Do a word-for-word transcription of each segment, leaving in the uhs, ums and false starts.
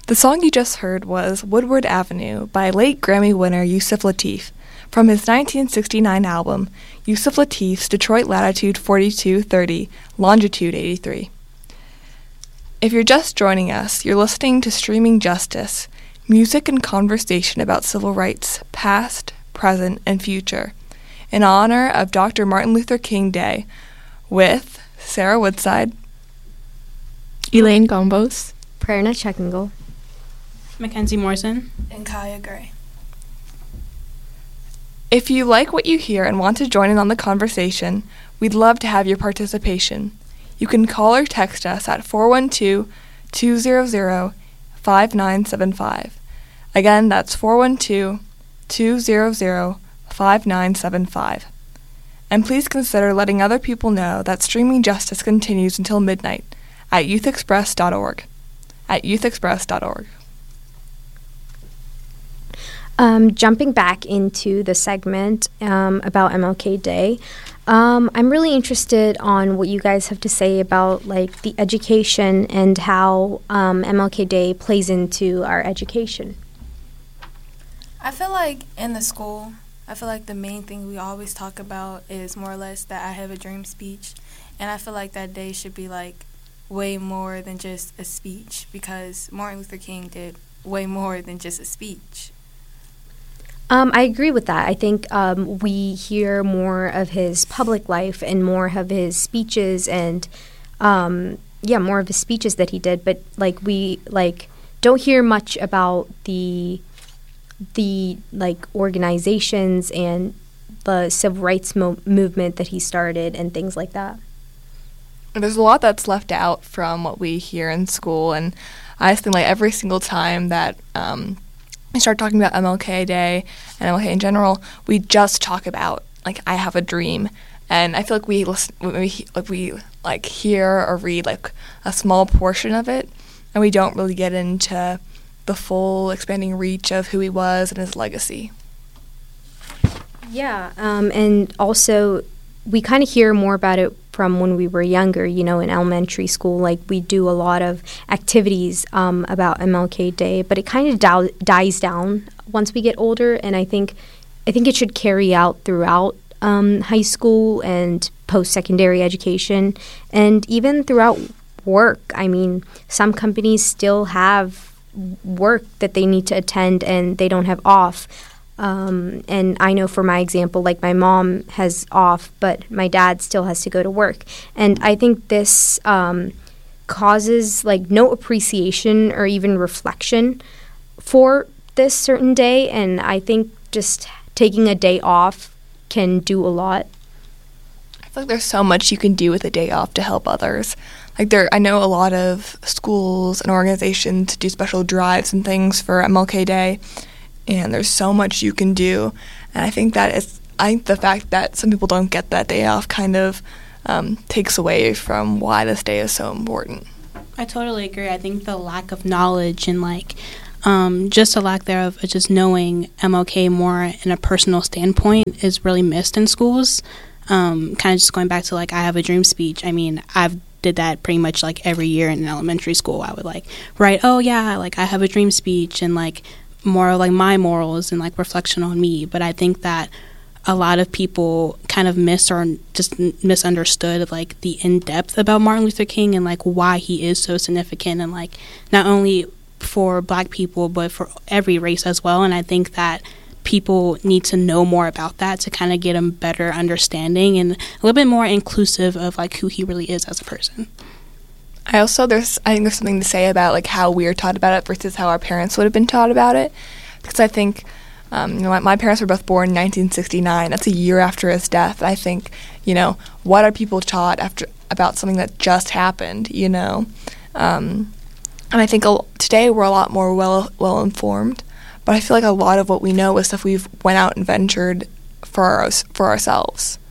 The song you just heard was Woodward Avenue by late Grammy winner Yusef Lateef from his nineteen sixty-nine album, Yusef Lateef's Detroit Latitude forty-two thirty, Longitude eighty-three. If you're just joining us, you're listening to Streaming Justice, music and conversation about civil rights, past, present, and future, in honor of Doctor Martin Luther King Day, with Sarah Woodside, Elaine Gombos, Prerna Checkingle, Mackenzie Morrison, and Kaya Gray. If you like what you hear and want to join in on the conversation, we'd love to have your participation. You can call or text us at four one two, two zero zero, five nine seven five. Again, that's four one two, two zero zero, five nine seven five. And please consider letting other people know that Streaming Justice continues until midnight at youth express dot org. At youth express dot org. Um, jumping back into the segment um, about M L K Day, um, I'm really interested on what you guys have to say about like the education and how um, M L K Day plays into our education. I feel like in the school, I feel like the main thing we always talk about is more or less that I have a dream speech, and I feel like that day should be like way more than just a speech, because Martin Luther King did way more than just a speech. Um, I agree with that. I think um, we hear more of his public life and more of his speeches and, um, yeah, more of his speeches that he did. But like we like don't hear much about the the like organizations and the civil rights mo- movement that he started and things like that. There's a lot that's left out from what we hear in school, and I just think like every single time that um, we start talking about M L K Day and M L K in general, we just talk about like I have a dream, and I feel like we listen, we like we like hear or read like a small portion of it, and we don't really get into the full expanding reach of who he was and his legacy. Yeah, um, and also we kind of hear more about it from when we were younger, you know, in elementary school. Like, we do a lot of activities um, about M L K Day, but it kind of di- dies down once we get older, and I think I think it should carry out throughout um, high school and post-secondary education, and even throughout work. I mean, some companies still have work that they need to attend, and they don't have off. Um, and I know for my example, like my mom has off, but my dad still has to go to work. And I think this um, causes like no appreciation or even reflection for this certain day. And I think just taking a day off can do a lot. I feel like there's so much you can do with a day off to help others. Like there, I know a lot of schools and organizations do special drives and things for M L K Day. And there's so much you can do, and I think that is, I think the fact that some people don't get that day off kind of um, takes away from why this day is so important. I totally agree. I think the lack of knowledge and like um, just a lack thereof of just knowing M L K more in a personal standpoint is really missed in schools. Um, kind of just going back to like I have a dream speech. I mean, I've did that pretty much like every year in elementary school. I would like write, oh yeah, like I have a dream speech, and like more like my morals and like reflection on me. But I think that a lot of people kind of miss or just misunderstood like the in-depth about Martin Luther King and like why he is so significant, and like not only for Black people but for every race as well. And I think that people need to know more about that to kind of get a better understanding and a little bit more inclusive of like who he really is as a person. I also, there's, I think there's something to say about, like, how we are taught about it versus how our parents would have been taught about it. Because I think, um, you know, my, my parents were both born in nineteen sixty-nine. That's a year after his death. I think, you know, what are people taught after about something that just happened, you know? Um, and I think a, today we're a lot more well, well-informed. But I feel like a lot of what we know is stuff we've went out and ventured for, our, for ourselves.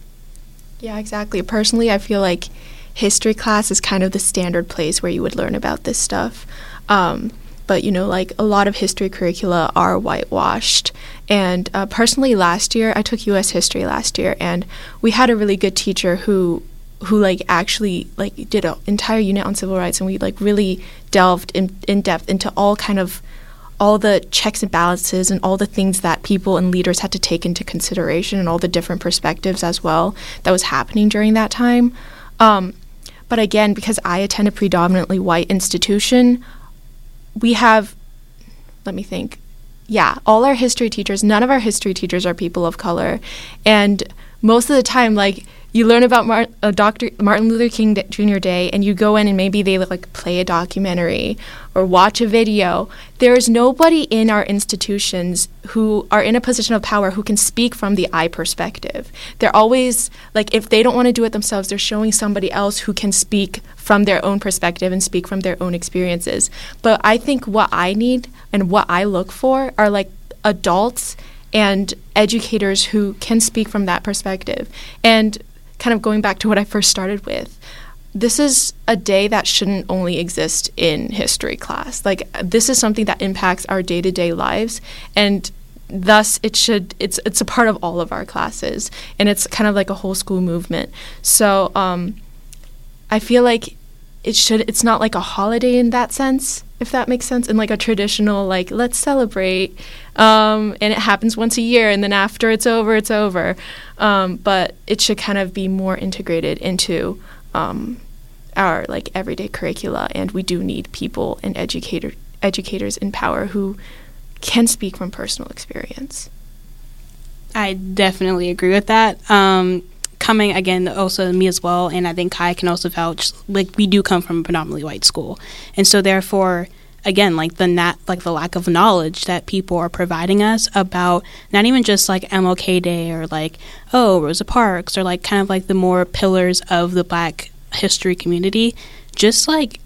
Yeah, exactly. Personally, I feel like history class is kind of the standard place where you would learn about this stuff. Um, but, you know, like a lot of history curricula are whitewashed. And uh, personally, last year, I took U S history last year, and we had a really good teacher who who like actually like did an entire unit on civil rights, and we like really delved in, in depth into all kind of all the checks and balances and all the things that people and leaders had to take into consideration, and all the different perspectives as well that was happening during that time. Um, but again, because I attend a predominantly white institution, we have, let me think, yeah, all our history teachers, none of our history teachers are people of color. And most of the time, like, you learn about Mar- uh, Doctor Martin Luther King Junior Day, and you go in and maybe they like play a documentary or watch a video. There is nobody in our institutions who are in a position of power who can speak from the I perspective. They're always, like, if they don't want to do it themselves, they're showing somebody else who can speak from their own perspective and speak from their own experiences. But I think what I need and what I look for are, like, adults and educators who can speak from that perspective. And kind of going back to what I first started with, this is a day that shouldn't only exist in history class. Like, this is something that impacts our day-to-day lives, and thus it should it's it's a part of all of our classes, and it's kind of like a whole school movement. So um, I feel like it should it's not like a holiday in that sense, if that makes sense, in like a traditional, like, let's celebrate, um, and it happens once a year, and then after it's over, it's over. Um, but it should kind of be more integrated into um, our, like, everyday curricula, and we do need people and educator educators in power who can speak from personal experience. I definitely agree with that. Um, coming, again, also me as well, and I think Kai can also vouch, like, we do come from a predominantly white school. And so, therefore, again, like, the nat- like the lack of knowledge that people are providing us about not even just, like, M L K Day or, like, oh, Rosa Parks, or, like, kind of, like, the more pillars of the Black history community, just, like,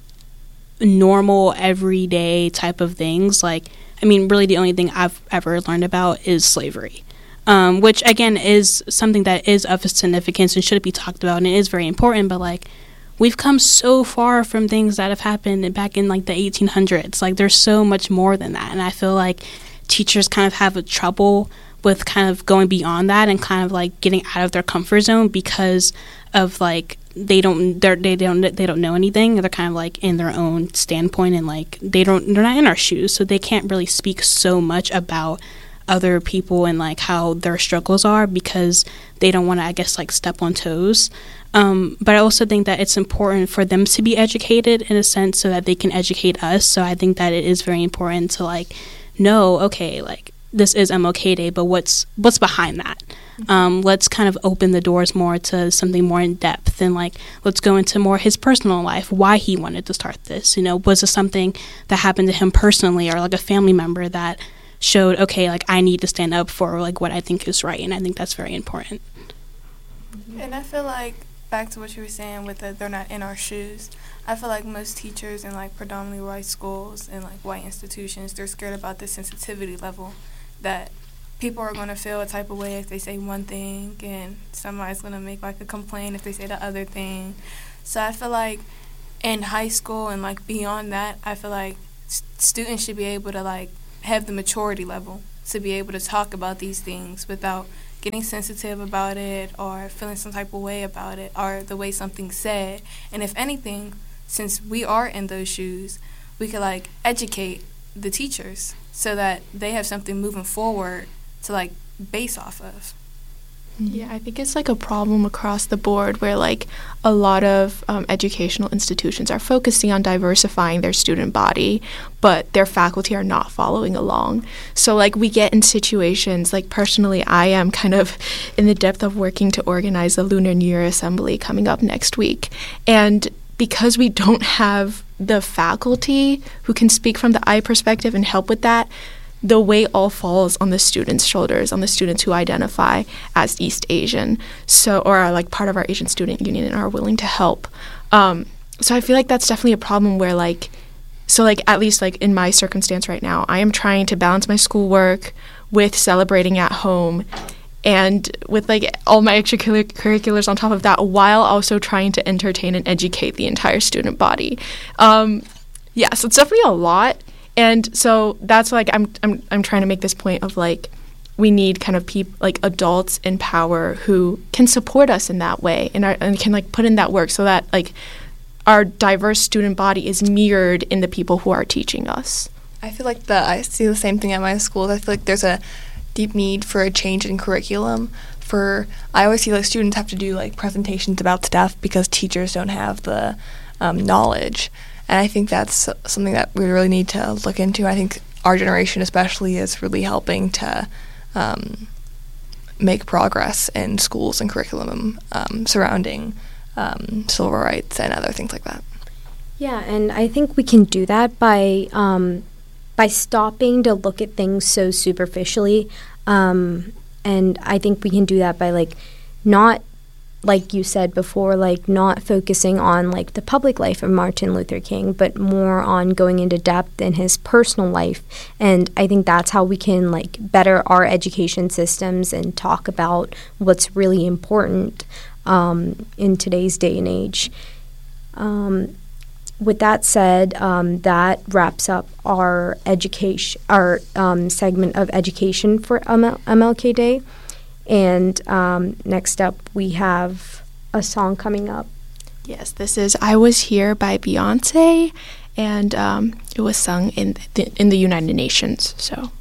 normal, everyday type of things. Like, I mean, really the only thing I've ever learned about is slavery. Um, which, again, is something that is of significance and should be talked about, and it is very important, but, like, we've come so far from things that have happened back in, like, the eighteen hundreds. Like, there's so much more than that, and I feel like teachers kind of have a trouble with kind of going beyond that and kind of, like, getting out of their comfort zone because of, like, they don't they're, they don't they don't know anything. They're kind of, like, in their own standpoint, and, like, they don't they're not in our shoes, so they can't really speak so much about other people and, like, how their struggles are because they don't want to, I guess, like, step on toes. Um, but I also think that it's important for them to be educated in a sense so that they can educate us. So I think that it is very important to, like, know, okay, like, this is M L K Day, but what's what's behind that? Mm-hmm. Um, let's kind of open the doors more to something more in depth, and, like, let's go into more his personal life, why he wanted to start this. You know, was it something that happened to him personally, or, like, a family member that showed, okay, like, I need to stand up for, like, what I think is right, and I think that's very important. And I feel like, back to what you were saying with that they're not in our shoes, I feel like most teachers in, like, predominantly white schools and, like, white institutions, they're scared about the sensitivity level that people are going to feel a type of way if they say one thing, and somebody's going to make, like, a complaint if they say the other thing. So I feel like in high school and, like, beyond that, I feel like st- students should be able to, like, have the maturity level to be able to talk about these things without getting sensitive about it or feeling some type of way about it or the way something's said. And if anything, since we are in those shoes, we could, like, educate the teachers so that they have something moving forward to, like, base off of. Yeah, I think it's, like, a problem across the board where, like, a lot of um, educational institutions are focusing on diversifying their student body, but their faculty are not following along. So, like, we get in situations, like, personally, I am kind of in the depth of working to organize the Lunar New Year Assembly coming up next week. And because we don't have the faculty who can speak from the I perspective and help with that, the weight all falls on the students' shoulders, on the students who identify as East Asian, so or are, like, part of our Asian Student Union and are willing to help. Um, so I feel like that's definitely a problem where, like, so, like, at least, like, in my circumstance right now, I am trying to balance my schoolwork with celebrating at home and with, like, all my extracurriculars on top of that, while also trying to entertain and educate the entire student body. Um, yeah, so it's definitely a lot. And so that's, like, I'm I'm I'm trying to make this point of, like, we need kind of people like adults in power who can support us in that way and, are, and can like put in that work so that like our diverse student body is mirrored in the people who are teaching us. I feel like the I see the same thing at my school. I feel like there's a deep need for a change in curriculum. For I always see like students have to do like presentations about stuff because teachers don't have the um, knowledge, and I think that's something that we really need to look into. I think our generation especially is really helping to um, make progress in schools and curriculum um, surrounding um, civil rights and other things like that. Yeah, and I think we can do that by um, by stopping to look at things so superficially. Um, and I think we can do that by like not, like you said before, like not focusing on like the public life of Martin Luther King, but more on going into depth in his personal life. And I think that's how we can like better our education systems and talk about what's really important um, in today's day and age. Um, with that said, um, that wraps up our education, our um, segment of education for M L K Day. And um, next up, we have a song coming up. Yes, this is "I Was Here" by Beyonce, and um, it was sung in the, in the United Nations. So.